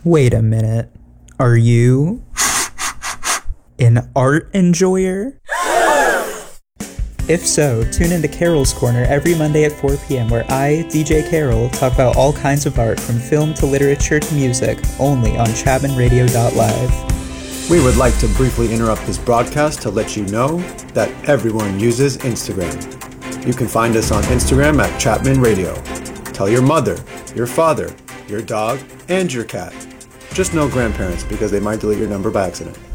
Wait a minute. Are you an art enjoyer? If so, tune into Carol's Corner every Monday at 4 p.m. where I, DJ Carol, talk about all kinds of art from film to literature to music, only on ChapmanRadio.live. We would like to briefly interrupt this broadcast to let you know that everyone uses Instagram. You can find us on Instagram at Chapman Radio. Tell your mother, your father, your dog, and your cat. Just no grandparents because they might delete your number by accident.